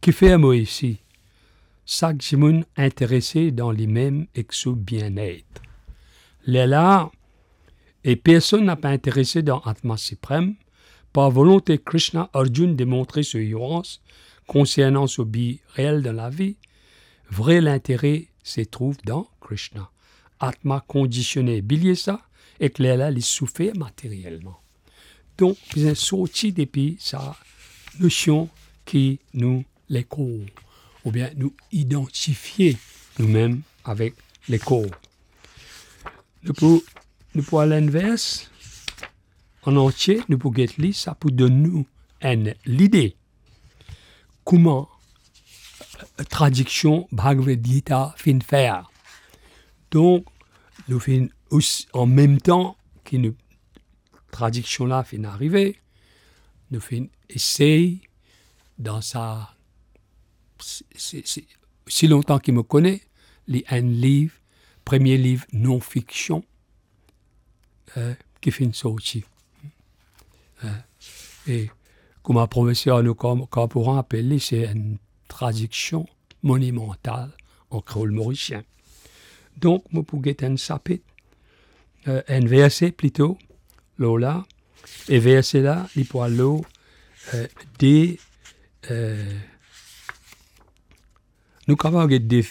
Qui fait moi ici? Chaque monde intéressé dans les mêmes et son bien-être. Là, et personne n'a pas intéressé dans l'Atma suprême. Par volonté Krishna, Arjuna démontrait ce ignorance concernant ce but réel de la vie. Vrai l'intérêt se trouve dans Krishna. Atma conditionné, bilier ça, et que là, il souffert matériellement. Donc, nous sommes sortis depuis sa notion qui nous les corps, ou bien nous identifier nous-mêmes avec les corps. Nous pouvons à l'inverse, en entier, nous pouvons lire ça pour donner nous l'idée comment traduction Bhagavad Gita fin faire. Donc, nous faisons en même temps que nous traduction là fin arriver, nous faisons essayer dans sa si longtemps qu'il me connaît, un livre, premier livre non-fiction qui fait sortir. Et comme un professeur nous pourrons appeler, c'est une traduction monumentale en créole mauricien. Donc, nous pouvons un chapitre, un verset plutôt, là, et verset là, il peut aller des nous avons des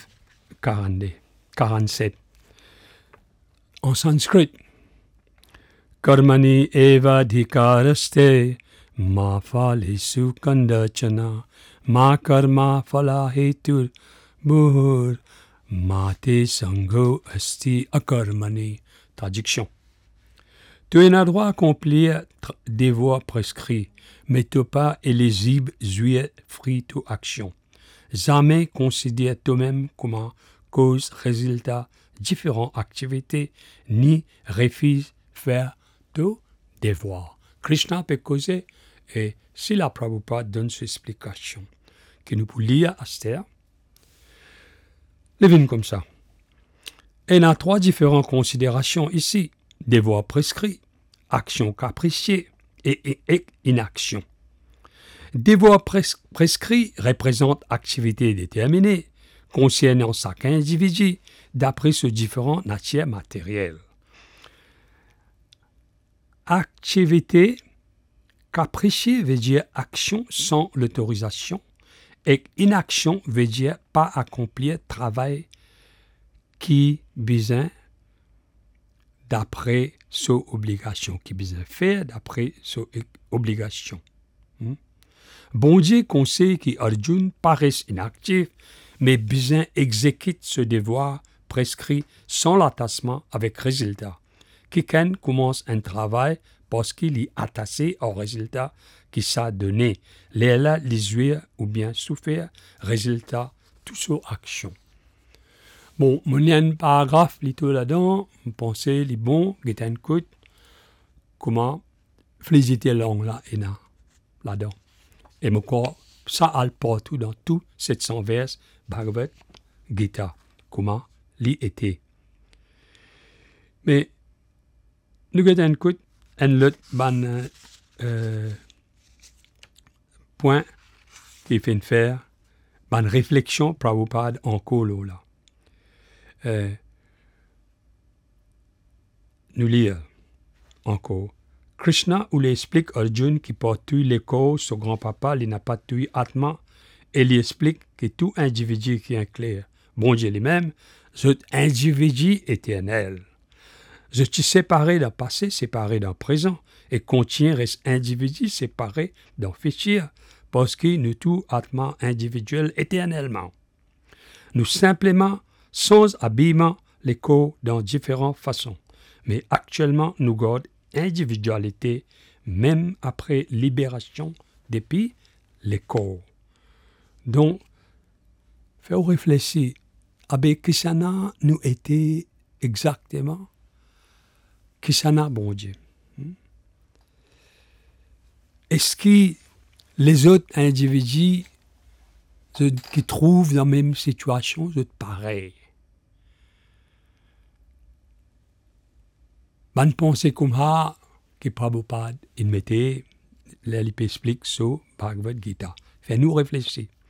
47 en sanskrit. Karmani eva dhikaraste ma phalesu kandachana ma karma phala hetur buhur mate sangho asti akarmani. Traduction. Tu as droit à accomplir des voies prescrites, mais tu pas éligible jouir fruit ou action. Jamais considère toi-même comme cause, résultat, différentes activités, ni refuse faire tout devoir. Krishna peut causer, et si la Prabhupada donne cette explication, que nous pouvons lire à Esther, les comme ça. Et il y a 3 différentes considérations ici. Devoir prescrit, action capriciée et inaction. Devoir prescrit représente activité déterminée concernant chaque individu d'après ses différentes natures matérielles. Activité capriciée veut dire action sans l'autorisation et inaction veut dire pas accomplir travail qui besoin d'après ses obligations, qui besoin faire d'après ses obligations. Bon Dieu conseille qu'Arjuna paraisse inactif, mais besoin exécute ce devoir prescrit sans l'attachement avec résultat. Quelqu'un commence un travail parce qu'il est attaché au résultat qui s'est donné. Là, les jouir ou bien souffrir, résultat, tout sur action. Bon, il y a un paragraphe là-dedans, je pensais, les bons, qui un coup, comment féliciter langue là-dedans. Et encore, ça a partout dans tout 700 vers Bhagavad Gita, comment l'y était. Mais, nous avons un coup, un autre point qui fait faire, une réflexion Prabhupada encore là. Nous lire encore. Krishna ou l'explique Arjuna qui porte tuer les causes, son grand-papa, il n'a pas tué Atma, et il explique que tout individu qui est clair, bon Dieu lui-même, c'est un individu éternel. Je suis séparé d'un passé, séparé d'un présent, et contient reste individu séparé d'un futur, parce que nous tout Atma individuel éternellement. Nous simplement, sans habillement, les corps dans différentes façons, mais actuellement nous gardons individualité, même après libération depuis les corps. Donc, faut réfléchir. Avec Krishna, nous étions exactement Krishna, bon Dieu. Est-ce que les autres individus qui trouvent dans la même situation sont pareils? Bonne pensée comme ça, que Prabhupada, il mettait, là, il explique sur Bhagavad Gita. Fait nous réfléchir.